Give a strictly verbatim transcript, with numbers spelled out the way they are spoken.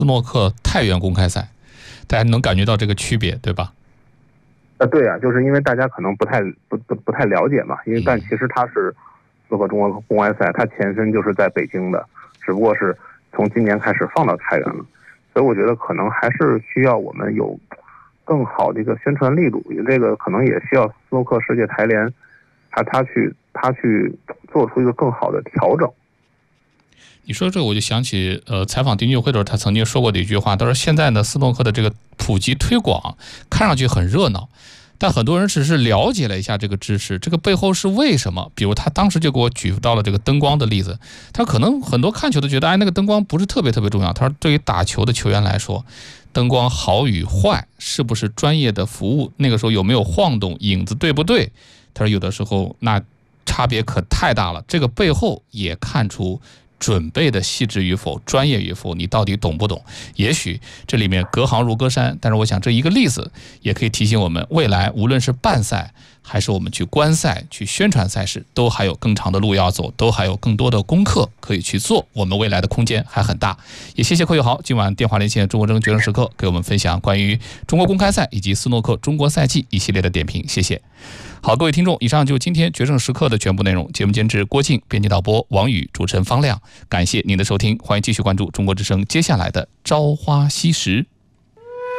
斯诺克太原公开赛，大家能感觉到这个区别，对吧？ 呃，对啊，就是因为大家可能不太不不不太了解嘛，因为但其实它是斯诺克中国公开赛，它前身就是在北京的，只不过是从今年开始放到太原了，所以我觉得可能还是需要我们有更好的一个宣传力度，这个可能也需要斯诺克世界台联，他他去他去做出一个更好的调整。 你说这个我就想起，呃，采访丁俊晖的时候，他曾经说过的一句话，他说现在呢，斯诺克的这个普及推广看上去很热闹，但很多人只是了解了一下这个知识，这个背后是为什么？比如他当时就给我举到了这个灯光的例子，他可能很多看球的觉得，哎，那个灯光不是特别特别重要。他说，对于打球的球员来说，灯光好与坏，是不是专业的服务？那个时候有没有晃动，影子对不对？他说有的时候那差别可太大了，这个背后也看出准备的细致与否，专业与否，你到底懂不懂？也许这里面隔行如隔山，但是我想这一个例子也可以提醒我们，未来无论是办赛还是我们去观赛、去宣传赛事，都还有更长的路要走，都还有更多的功课可以去做，我们未来的空间还很大。也谢谢寇友豪今晚电话连线中国之声决胜时刻给我们分享关于中国公开赛以及斯诺克中国赛季一系列的点评，谢谢。好，各位听众，以上就是今天决胜时刻的全部内容。节目监制郭靖，编辑导播王宇，主持人方亮。感谢您的收听，欢迎继续关注中国之声接下来的朝花夕拾。